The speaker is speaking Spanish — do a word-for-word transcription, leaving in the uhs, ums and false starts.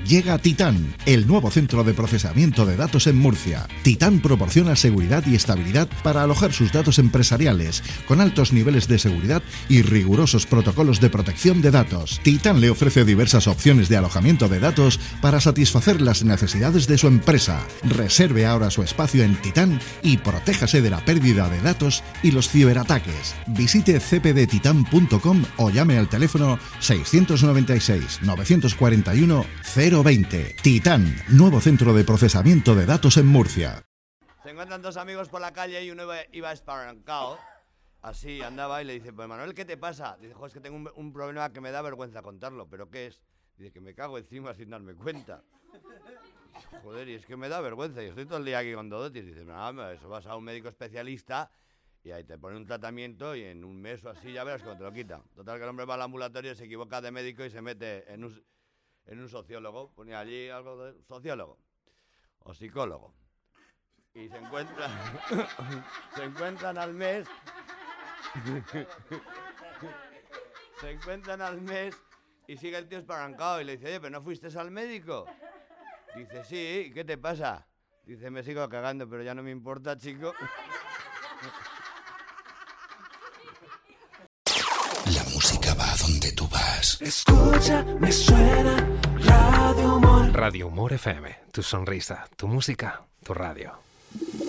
Llega Titán, el nuevo centro de procesamiento de datos en Murcia. Titán proporciona seguridad y estabilidad para alojar sus datos empresariales, con altos niveles de seguridad y rigurosos protocolos de protección de datos. Titán le ofrece diversas opciones de alojamiento de datos para satisfacer las necesidades de su empresa. Reserve ahora su espacio en Titán y protéjase de la pérdida de datos y los ciberataques. Visite c p d titan punto com o llame al teléfono seiscientos noventa y seis, novecientos cuarenta y uno, cero veinte. Titán, nuevo centro de procesamiento de datos en Murcia. Se encuentran dos amigos por la calle y uno iba, iba esparancado. Así andaba y le dice, pues Manuel, ¿qué te pasa? Dice, joder, es que tengo un, un problema que me da vergüenza contarlo. ¿Pero qué es? Dice, que me cago encima sin darme cuenta. Joder, y es que me da vergüenza. Y estoy todo el día aquí con Dodotis. Dice, no, eso vas a un médico especialista y ahí te pone un tratamiento y en un mes o así ya verás cómo te lo quita. Total, que el hombre va al ambulatorio, se equivoca de médico y se mete en un, en un sociólogo. Ponía allí algo de sociólogo o psicólogo. Y se encuentran, se encuentran al mes... se encuentran al mes y sigue el tío esparancado y le dice, oye, ¿pero no fuiste al médico? Dice, sí, ¿y qué te pasa? Dice, me sigo cagando, pero ya no me importa, chico. La música va donde tú vas. Escucha, me suena Radio Humor. Radio Humor F M, tu sonrisa, tu música, tu radio.